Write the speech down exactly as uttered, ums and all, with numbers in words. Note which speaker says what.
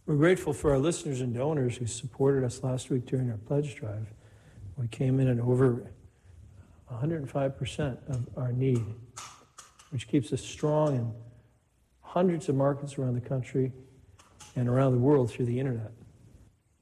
Speaker 1: We're grateful for our listeners and donors who supported us last week during our pledge drive. We came in at over one hundred five percent of our need, which keeps us strong in hundreds of markets around the country and around the world through the internet.